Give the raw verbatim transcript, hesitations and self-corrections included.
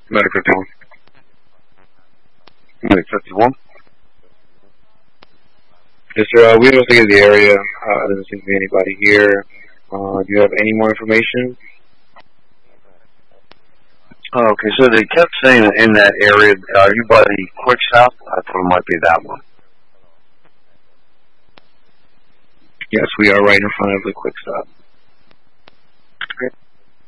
Medic fifty-one. Medic fifty-one. Yes, sir. Uh, we investigated the area. Uh, there doesn't seem to be anybody here. Uh, do you have any more information? Oh, okay, so they kept saying that in that area, are you by the Quick Stop? I thought it might be that one. Yes, we are right in front of the Quick Stop.